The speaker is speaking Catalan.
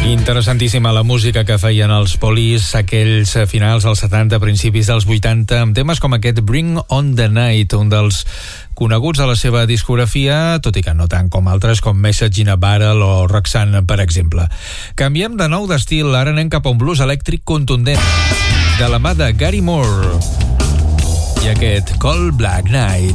Interessantíssima la música que feien els Police aquells finals dels 70, principis dels 80, amb temes com aquest Bring on the Night, un dels coneguts de la seva discografia, tot i que no tant com altres com Message in a Barrel o Roxanne, per exemple. Canviem de nou d'estil, ara anem cap a un blues elèctric contundent, de la mà de Gary Moore i aquest Cold Black Night.